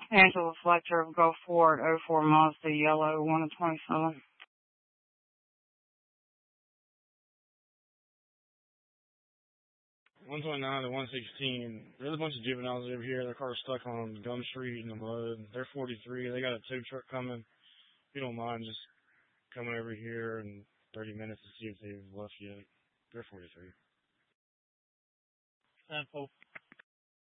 Angela Fletcher of Gulf Ford, oh 04 Mazda Yellow, 1 of 27. 129 to 116. There's a bunch of juveniles over here. Their car's stuck on Gum Street in the mud. They're 43. They got a tow truck coming. If you don't mind just coming over here in 30 minutes to see if they've left yet. They're 43. 10-4.